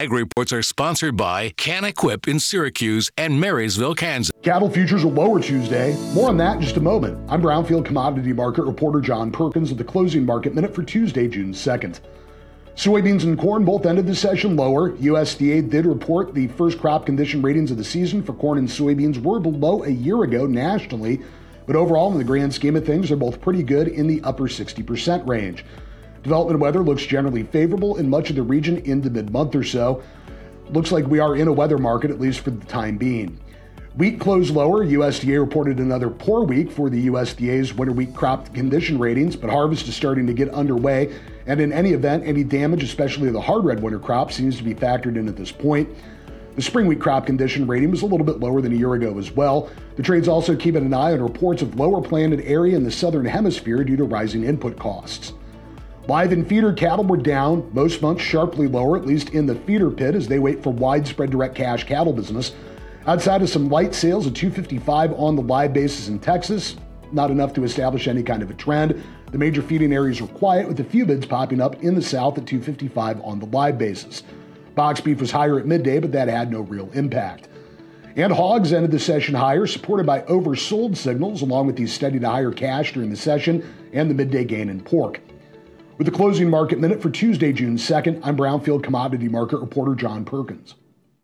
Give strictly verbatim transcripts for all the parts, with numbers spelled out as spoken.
Ag Reports are sponsored by Can-Equip in Syracuse and Marysville, Kansas. Cattle futures are lower Tuesday. More on that in just a moment. I'm Brownfield commodity market reporter John Perkins with the closing market minute for Tuesday, June second. Soybeans and corn both ended the session lower. U S D A did report the first crop condition ratings of the season for corn and soybeans were below a year ago nationally, but overall, in the grand scheme of things, they're both pretty good in the upper sixty percent range. Development weather looks generally favorable in much of the region into mid-month or so. Looks like we are in a weather market, at least for the time being. Wheat closed lower. U S D A reported another poor week for the U S D A's winter wheat crop condition ratings, but harvest is starting to get underway. And in any event, any damage, especially the hard red winter crop, seems to be factored in at this point. The spring wheat crop condition rating was a little bit lower than a year ago as well. The trade's also keeping an eye on reports of lower planted area in the southern hemisphere due to rising input costs. Live and feeder cattle were down, most months sharply lower, at least in the feeder pit, as they wait for widespread direct cash cattle business. Outside of some light sales of two fifty-five on the live basis in Texas, not enough to establish any kind of a trend. The major feeding areas were quiet, with a few bids popping up in the south at two fifty-five on the live basis. Box beef was higher at midday, but that had no real impact. And hogs ended the session higher, supported by oversold signals, along with these steady to higher cash during the session and the midday gain in pork. With the closing market minute for Tuesday, June second, I'm Brownfield commodity market reporter John Perkins.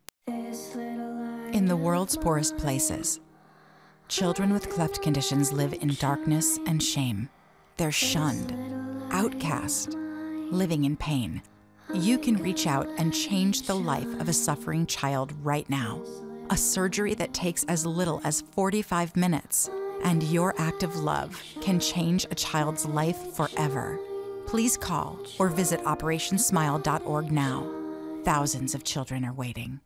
In the world's poorest places, children with cleft conditions live in darkness and shame. They're shunned, outcast, living in pain. You can reach out and change the life of a suffering child right now. A surgery that takes as little as forty-five minutes, and your act of love can change a child's life forever. Please call or visit operation smile dot org now. Thousands of children are waiting.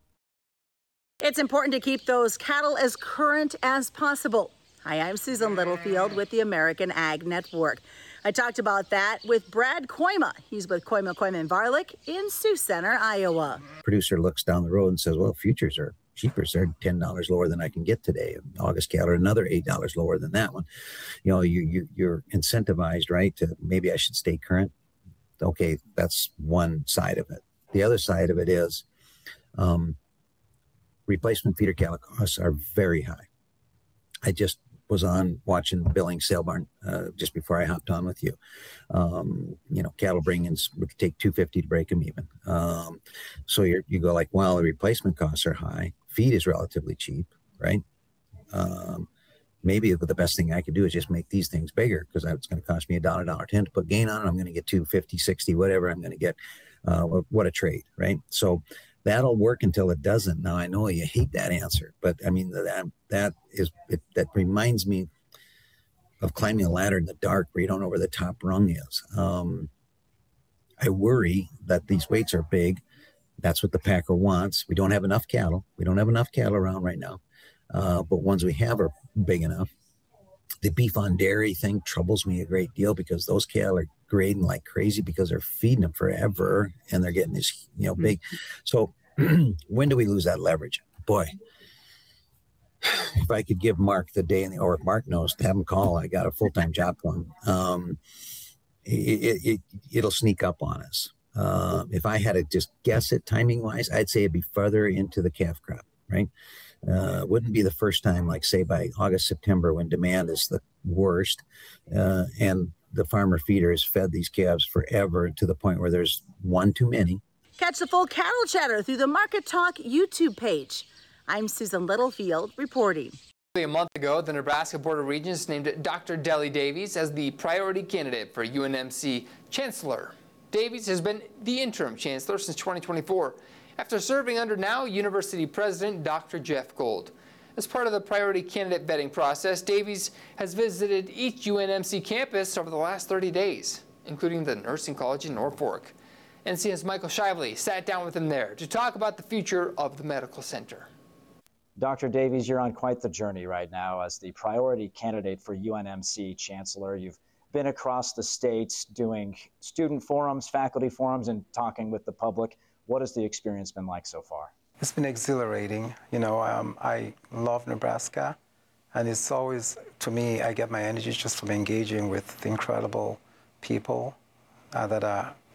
It's important to keep those cattle as current as possible. Hi, I'm Susan Littlefield with the American Ag Network. I talked about that with Brad Koima. He's with Koima, Koima and Varlick in Sioux Center, Iowa. Producer looks down the road and says, well, futures are cheaper. So they're ten dollars lower than I can get today. August cattle are another eight dollars lower than that one. You know, you, you, you're incentivized, right, to maybe I should stay current. Okay, that's one side of it. The other side of it is um, replacement feeder cattle costs are very high. I just was on watching Billings Sale Barn uh, just before I hopped on with you. Um, you know, cattle bring-ins would take two fifty to break them even. Um, so you you go like, well, the replacement costs are high. Feed is relatively cheap, right? Um, maybe the best thing I could do is just make these things bigger because it's going to cost me a dollar, dollar ten to put gain on it. I'm going to get two fifty, sixty, whatever I'm going to get. Uh, what a trade, right? So that'll work until it doesn't. Now, I know you hate that answer, but I mean, that that is it, that reminds me of climbing a ladder in the dark where you don't know where the top rung is. Um, I worry that these weights are big. That's what the packer wants. We don't have enough cattle. We don't have enough cattle around right now, uh, but ones we have are big enough. The beef on dairy thing troubles me a great deal because those cattle are grading like crazy because they're feeding them forever and they're getting this, you know, big. So when do we lose that leverage? Boy, if I could give Mark the day in the, or if Mark knows, to have him call, I got a full-time job for him. Um, it, it, it'll sneak up on us. Uh, if I had to just guess it timing wise, I'd say it'd be further into the calf crop, right? Uh, wouldn't be the first time, like say by August, September, when demand is the worst, uh, and the farmer feeder has fed these calves forever to the point where there's one too many. Catch the full cattle chatter through the Market Talk YouTube page. I'm Susan Littlefield reporting. A month ago, the Nebraska Board of Regents named Doctor Deli Davies as the priority candidate for U N M C Chancellor. Davies has been the interim chancellor since twenty twenty-four. After serving under now University President Doctor Jeff Gold. As part of the priority candidate vetting process, Davies has visited each U N M C campus over the last thirty days, including the Nursing College in Norfolk. N C N's Michael Shively sat down with him there to talk about the future of the medical center. Doctor Davies, you're on quite the journey right now as the priority candidate for U N M C Chancellor. You've been across the states doing student forums, faculty forums, and talking with the public. What has the experience been like so far? It's been exhilarating. You know, um, I love Nebraska, and it's always, to me, I get my energy just from engaging with the incredible people uh, that are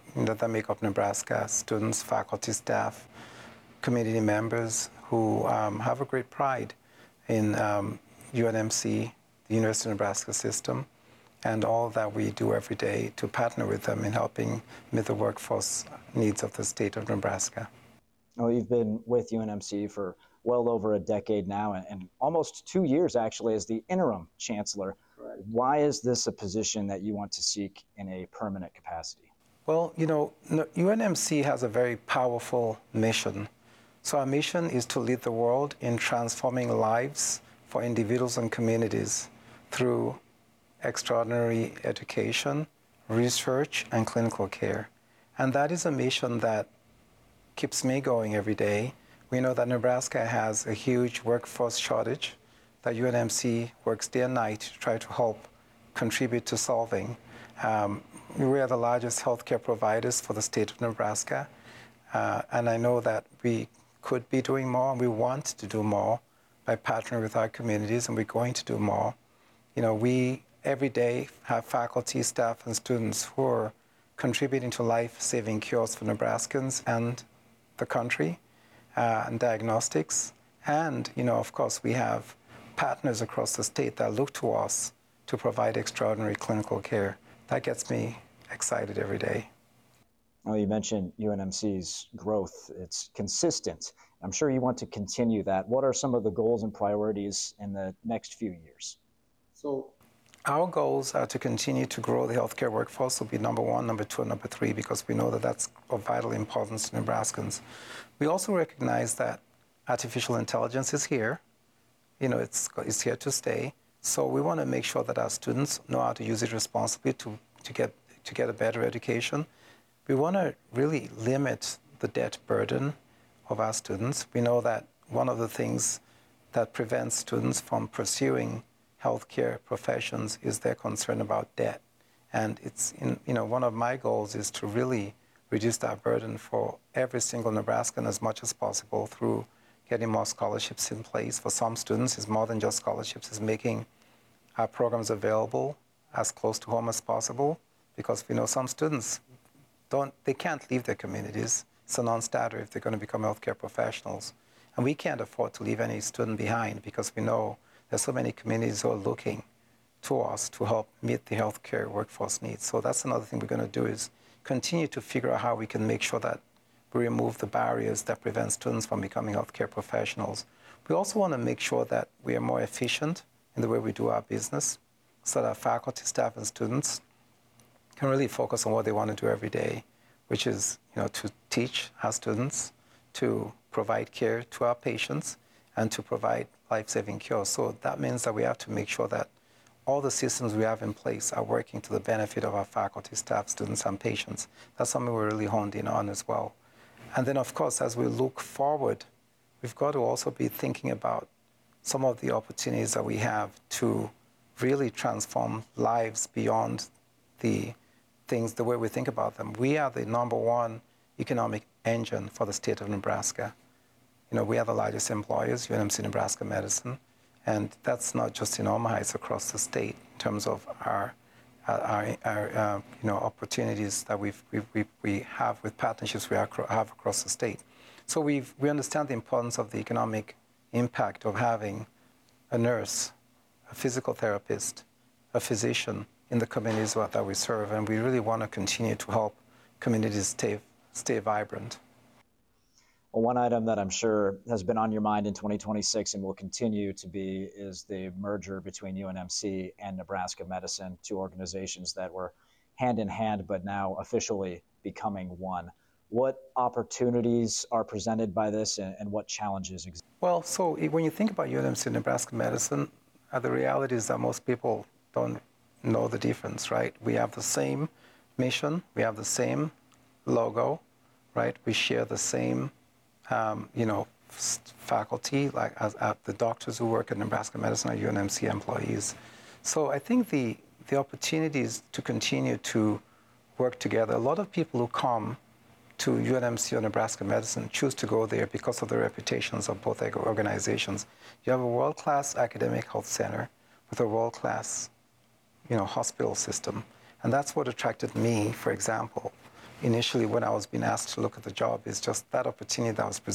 that, that make up Nebraska, students, faculty, staff, community members who um, have a great pride in um, U N M C, the University of Nebraska system, and all that we do every day to partner with them in helping meet the workforce needs of the state of Nebraska. Well, you've been with U N M C for well over a decade now, and, and almost two years actually as the interim chancellor. Right. Why is this a position that you want to seek in a permanent capacity? Well, you know, U N M C has a very powerful mission. So our mission is to lead the world in transforming lives for individuals and communities through extraordinary education, research, and clinical care. And that is a mission that keeps me going every day. We know that Nebraska has a huge workforce shortage that U N M C works day and night to try to help contribute to solving. Um, we are the largest healthcare providers for the state of Nebraska, uh, and I know that we could be doing more, and we want to do more by partnering with our communities, and we're going to do more. You know, we every day have faculty, staff, and students who are contributing to life-saving cures for Nebraskans and the country, uh, and diagnostics. And, you know, of course, we have partners across the state that look to us to provide extraordinary clinical care. That gets me excited every day. Well, you mentioned U N M C's growth. It's consistent. I'm sure you want to continue that. What are some of the goals and priorities in the next few years? So our goals are to continue to grow the healthcare workforce, will be number one, number two, and number three, because we know that that's of vital importance to Nebraskans. We also recognize that artificial intelligence is here. You know, it's, it's here to stay. So we want to make sure that our students know how to use it responsibly to, to, get, to get a better education. We want to really limit the debt burden of our students. We know that one of the things that prevents students from pursuing healthcare professions is their concern about debt. And it's, in, you know, one of my goals is to really reduce that burden for every single Nebraskan as much as possible through getting more scholarships in place. For some students, it's more than just scholarships, it's making our programs available as close to home as possible, because we know some students don't, they can't leave their communities. It's a non-starter if they're going to become healthcare professionals. And we can't afford to leave any student behind, because we know there's so many communities who are looking to us to help meet the healthcare workforce needs. So that's another thing we're going to do, is continue to figure out how we can make sure that we remove the barriers that prevent students from becoming healthcare professionals. We also want to make sure that we are more efficient in the way we do our business, so that our faculty, staff, and students can really focus on what they want to do every day, which is, you know, to teach our students, to provide care to our patients, and to provide life-saving cures. So that means that we have to make sure that all the systems we have in place are working to the benefit of our faculty, staff, students, and patients. That's something we're really honed in on as well. And then, of course, as we look forward, we've got to also be thinking about some of the opportunities that we have to really transform lives beyond the things, the way we think about them. We are the number one economic engine for the state of Nebraska. You know, we are the largest employers, U N M C Nebraska Medicine, and that's not just in Omaha, it's across the state in terms of our, our, our uh, you know, opportunities that we've, we we have with partnerships we have across the state. So we've, we understand the importance of the economic impact of having a nurse, a physical therapist, a physician in the communities that we serve, and we really want to continue to help communities stay, stay vibrant. Well, one item that I'm sure has been on your mind in twenty twenty-six and will continue to be is the merger between U N M C and Nebraska Medicine, two organizations that were hand in hand but now officially becoming one. What opportunities are presented by this, and, and what challenges exist? Well, so when you think about U N M C Nebraska Medicine, uh, the reality is that most people don't know the difference, right? We have the same mission, we have the same logo, right? We share the same Um, you know, faculty, like as, as the doctors who work at Nebraska Medicine are U N M C employees. So I think the, the opportunities to continue to work together, a lot of people who come to U N M C or Nebraska Medicine choose to go there because of the reputations of both organizations. You have a world-class academic health center with a world-class, you know, hospital system. And that's what attracted me, for example, initially when I was being asked to look at the job is just that opportunity that was presented.